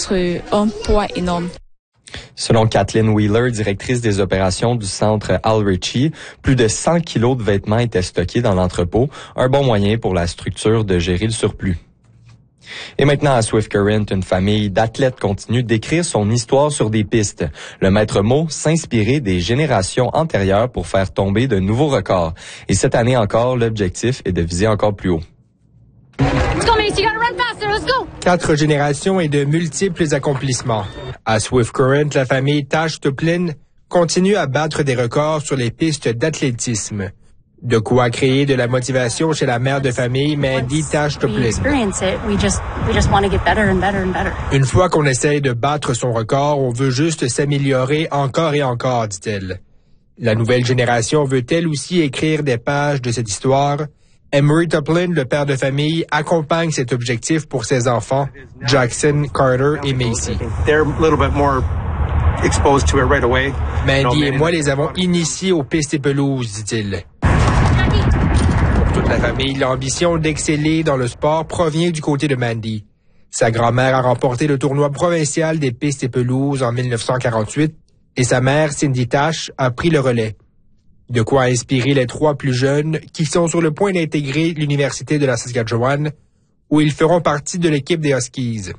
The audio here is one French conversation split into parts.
être un poids énorme. Selon Kathleen Wheeler, directrice des opérations du centre Al Ritchie, plus de 100 kilos de vêtements étaient stockés dans l'entrepôt, un bon moyen pour la structure de gérer le surplus. Et maintenant à Swift Current, une famille d'athlètes continue d'écrire son histoire sur des pistes. Le maître mot, s'inspirer des générations antérieures pour faire tomber de nouveaux records. Et cette année encore, l'objectif est de viser encore plus haut. 4 générations et de multiples accomplissements. À Swift Current, la famille Tash Toplin continue à battre des records sur les pistes d'athlétisme. De quoi créer de la motivation chez la mère de famille Mandy Tash Toplin. Une fois qu'on essaye de battre son record, on veut juste s'améliorer encore et encore, dit-elle. La nouvelle génération veut elle aussi écrire des pages de cette histoire. Emery Toplin, le père de famille, accompagne cet objectif pour ses enfants, Jackson, Carter et Macy. Mandy et moi les avons initiés aux pistes et pelouses, dit-il. Pour toute la famille, l'ambition d'exceller dans le sport provient du côté de Mandy. Sa grand-mère a remporté le tournoi provincial des pistes et pelouses en 1948 et sa mère, Cindy Tash, a pris le relais. De quoi inspirer les 3 plus jeunes qui sont sur le point d'intégrer l'Université de la Saskatchewan, où ils feront partie de l'équipe des Huskies.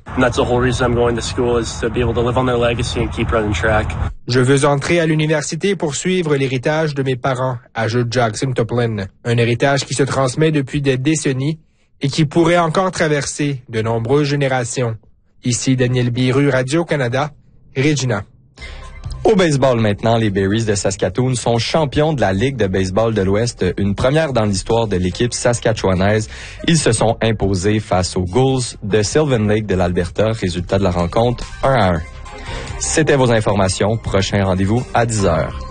Je veux entrer à l'université pour suivre l'héritage de mes parents, ajoute Jackson Toplin, un héritage qui se transmet depuis des décennies et qui pourrait encore traverser de nombreuses générations. Ici Daniel Biru, Radio-Canada, Regina. Au baseball maintenant, les Berries de Saskatoon sont champions de la Ligue de baseball de l'Ouest, une première dans l'histoire de l'équipe saskatchewanaise. Ils se sont imposés face aux Gulls de Sylvan Lake de l'Alberta, résultat de la rencontre 1-1. C'était vos informations. Prochain rendez-vous à 10h.